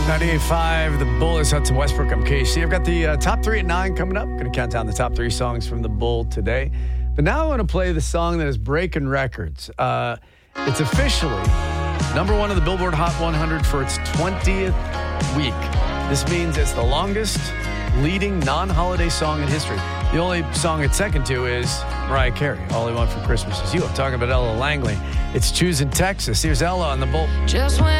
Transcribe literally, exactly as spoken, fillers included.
ninety-eight point five, The Bull is Hudson Westbrook. I'm K C. I've got the uh, top three at nine coming up. Going to count down the top three songs from The Bull today. But now I want to play the song that is breaking records. Uh, it's officially number one on the Billboard Hot one hundred for its twentieth week. This means it's the longest leading non-holiday song in history. The only song it's second to is Mariah Carey, All I Want for Christmas Is You. I'm talking about Ella Langley. It's Choosing Texas. Here's Ella on The Bull. Just when